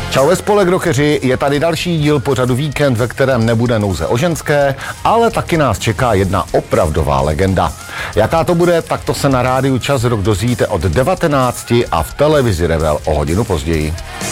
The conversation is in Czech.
Čau ve spolek rockeři, je tady další díl pořadu Víkend, ve kterém nebude nouze o ženské, ale taky nás čeká jedna opravdová legenda. Jaká to bude, tak to se na rádiu Čas Rock dozvíte od 19 a v televizi Rebel o hodinu později.